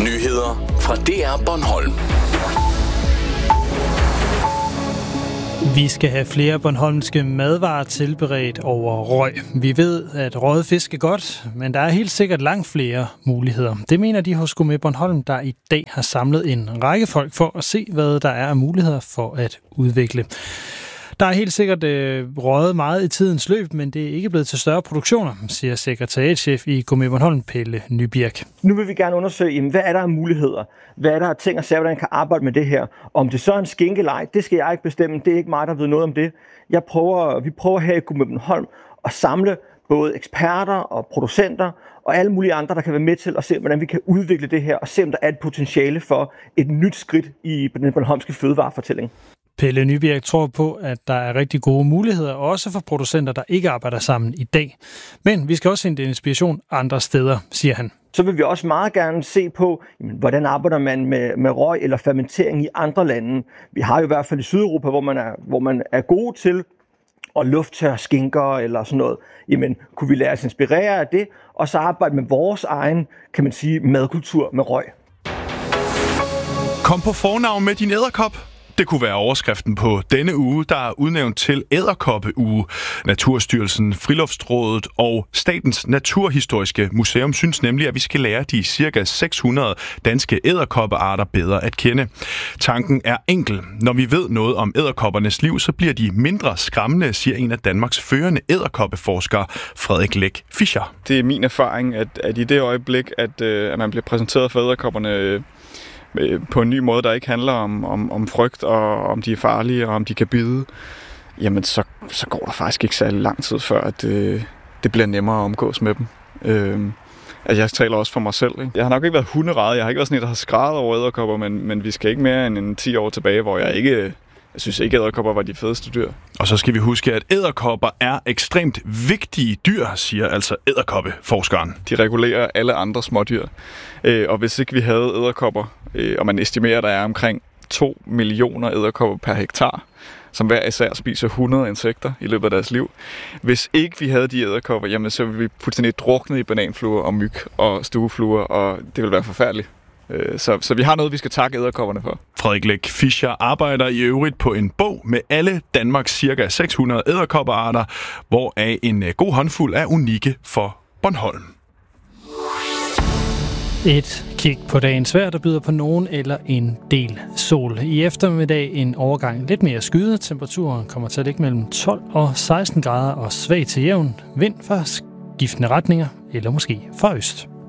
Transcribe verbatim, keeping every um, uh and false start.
Nyheder fra D R Bornholm. Vi skal have flere bornholmske madvarer tilberedt over røg. Vi ved, at røget fisk er godt, men der er helt sikkert langt flere muligheder. Det mener de hos Gourmet Bornholm, der i dag har samlet en række folk for at se, hvad der er af muligheder for at udvikle. Der er helt sikkert øh, røget meget i tidens løb, men det er ikke blevet til større produktioner, siger sekretariatschef i Gourmet Bornholm, Pelle Nybirk. Nu vil vi gerne undersøge, jamen, hvad er der af muligheder? Hvad er der af ting og sager, hvordan kan arbejde med det her? Om det så er en skinkelej, det skal jeg ikke bestemme. Det er ikke mig, der ved noget om det. Jeg prøver, vi prøver her i Gourmet Bornholm at samle både eksperter og producenter og alle mulige andre, der kan være med til at se, hvordan vi kan udvikle det her, og se, om der er et potentiale for et nyt skridt i den bornholmske fødevarefortælling. Pelle Nybirk tror på, at der er rigtig gode muligheder, også for producenter, der ikke arbejder sammen i dag. Men vi skal også hente inspiration andre steder, siger han. Så vil vi også meget gerne se på, jamen, hvordan arbejder man med, med røg eller fermentering i andre lande. Vi har jo i hvert fald i Sydeuropa, hvor man er, hvor man er gode til at lufttørre skinker eller sådan noget. Jamen, kunne vi lade os inspirere af det, og så arbejde med vores egen, kan man sige, madkultur med røg. Kom på fornavn med din edderkop. Det kunne være overskriften på denne uge, der er udnævnt til Edderkoppeuge. Naturstyrelsen, Friluftsrådet og Statens Naturhistoriske Museum synes nemlig, at vi skal lære de ca. seks hundrede danske edderkoppearter bedre at kende. Tanken er enkel. Når vi ved noget om edderkoppernes liv, så bliver de mindre skræmmende, siger en af Danmarks førende edderkoppeforskere, Frederik Læk Fischer. Det er min erfaring, at, at i det øjeblik, at, at man bliver præsenteret for edderkopperne på en ny måde, der ikke handler om, om, om frygt, og om de er farlige, og om de kan bide, jamen så, så går der faktisk ikke særlig lang tid før, at det, det bliver nemmere at omgås med dem. Øh, altså jeg taler også for mig selv. Ikke? Jeg har nok ikke været hunderadet, jeg har ikke været sådan en, der har skrædet over edderkopper, men, men vi skal ikke mere end en ti år tilbage, hvor jeg ikke... Jeg synes ikke, at edderkopper var de fedeste dyr. Og så skal vi huske, at edderkopper er ekstremt vigtige dyr, siger altså edderkoppeforskeren. De regulerer alle andre smådyr. Og hvis ikke vi havde edderkopper, og man estimerer, at der er omkring to millioner edderkopper per hektar, som hver især spiser hundrede insekter i løbet af deres liv. Hvis ikke vi havde de edderkopper, jamen så ville vi fuldstændig drukne i bananfluer og myg og stuefluer, og det ville være forfærdeligt. Så, så vi har noget, vi skal takke edderkopperne for. Frederik Læk Fischer arbejder i øvrigt på en bog med alle Danmarks ca. seks hundrede edderkoppearter, hvoraf en god håndfuld er unikke for Bornholm. Et kig på dagens vejr, der byder på nogen eller en del sol. I eftermiddag en overgang lidt mere skyet. Temperaturen kommer til at ligge mellem tolv og seksten grader og svag til jævn. Vind fra skiftende retninger eller måske fra øst.